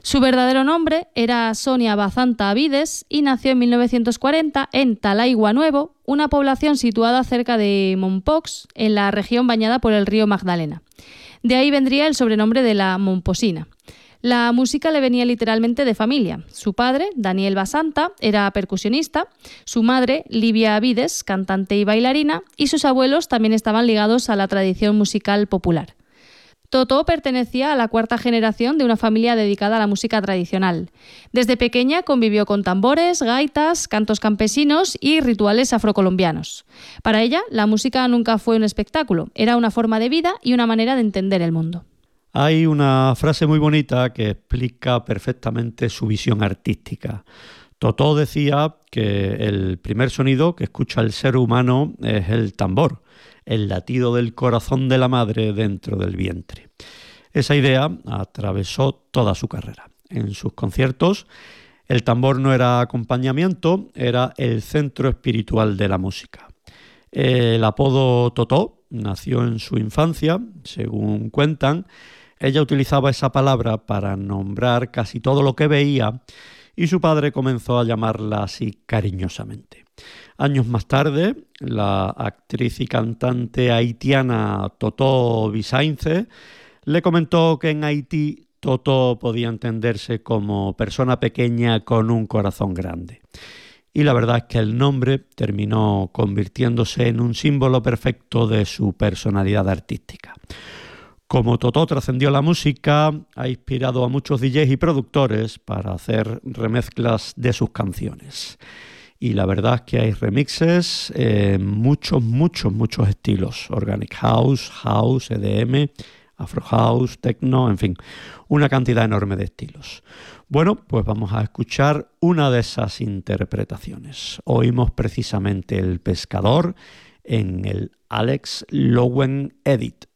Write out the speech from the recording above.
Su verdadero nombre era Sonia Bazanta Avides y nació en 1940 en Talaigua Nuevo, una población situada cerca de Mompox, en la región bañada por el río Magdalena. De ahí vendría el sobrenombre de la Momposina. La música le venía literalmente de familia. Su padre, Daniel Basanta, era percusionista, su madre, Livia Avides, cantante y bailarina, y sus abuelos también estaban ligados a la tradición musical popular. Totó pertenecía a la cuarta generación de una familia dedicada a la música tradicional. Desde pequeña convivió con tambores, gaitas, cantos campesinos y rituales afrocolombianos. Para ella, la música nunca fue un espectáculo, era una forma de vida y una manera de entender el mundo. Hay una frase muy bonita que explica perfectamente su visión artística. Totó decía que el primer sonido que escucha el ser humano es el tambor, el latido del corazón de la madre dentro del vientre. Esa idea atravesó toda su carrera. En sus conciertos, el tambor no era acompañamiento, era el centro espiritual de la música. El apodo Totó nació en su infancia, según cuentan. Ella utilizaba esa palabra para nombrar casi todo lo que veía y su padre comenzó a llamarla así cariñosamente. Años más tarde, la actriz y cantante haitiana Totó Bisainze le comentó que en Haití Totó podía entenderse como persona pequeña con un corazón grande. Y la verdad es que el nombre terminó convirtiéndose en un símbolo perfecto de su personalidad artística. Como Totó trascendió la música, ha inspirado a muchos DJs y productores para hacer remezclas de sus canciones. Y la verdad es que hay remixes en muchos estilos. Organic House, House, EDM, Afro House, Techno, en fin, una cantidad enorme de estilos. Bueno, pues vamos a escuchar una de esas interpretaciones. Oímos precisamente El Pescador en el Alex Lowen Edit.